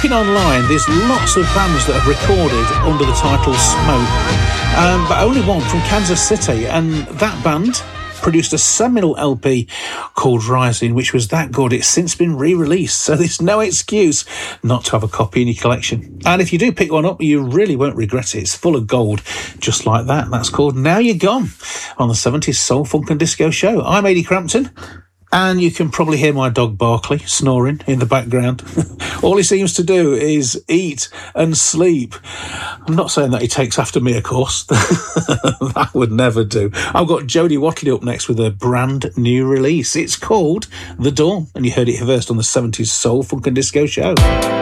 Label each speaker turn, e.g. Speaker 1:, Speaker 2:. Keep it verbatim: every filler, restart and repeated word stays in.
Speaker 1: looking online, there's lots of bands that have recorded under the title Smoke, um, but only one from Kansas City, and that band produced a seminal L P called Rising, which was that good it's since been re-released, so there's no excuse not to have a copy in your collection. And if you do pick one up, you really won't regret it. It's full of gold, just like that. That's called Now You're Gone on the seventies Soul, Funk and Disco Show. I'm Eddie Crampton, and you can probably hear my dog Barkley snoring in the background. All he seems to do is eat and sleep. I'm not saying that he takes after me, of course. That would never do. I've got Jodie Watley up next with a brand new release. It's called The Dawn, and you heard it first on the seventies Soul, Funk and Disco Show.